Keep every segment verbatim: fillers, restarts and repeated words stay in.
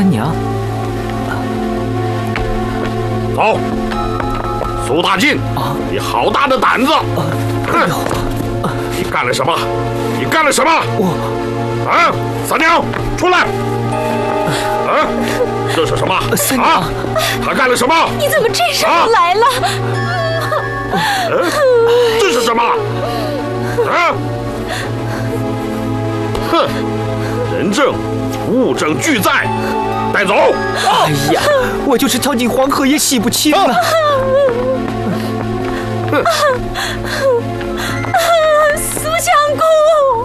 三娘。 走，苏大进， 啊， 你好大的胆子！哼，你干了什么？你干了什么？ 我啊，三娘，出来！啊，这是什么？ 三娘， 他干了什么？ 你怎么这时候来了？ 这是什么？啊！哼，人证、物证俱在，带走。 哎呀，我就是跳进黄河也洗不清了。 哼， 苏相公。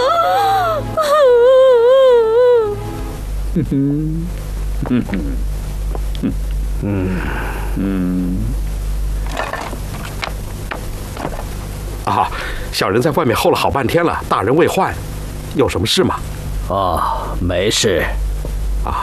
嗯哼，嗯哼，嗯嗯。 啊，小人在外面候了好半天了，大人未唤，有什么事吗？ 哦，没事。 啊，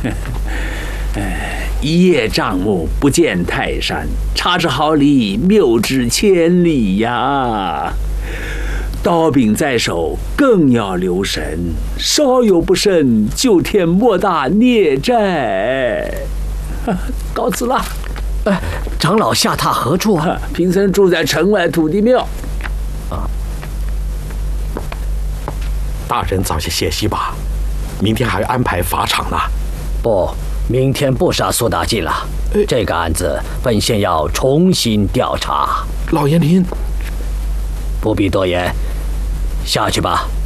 一叶障目，不见泰山；差之毫厘，谬之千里呀。刀柄在手，更要留神，稍有不慎，就添莫大孽债。告辞了。 哎，长老下榻何处啊？ 贫僧住在城外土地庙。 啊， 大人早些歇息吧，明天还安排法场呢。 不，明天不杀苏大进了。这个案子本县要重新调查。 老爷您不必多言，下去吧。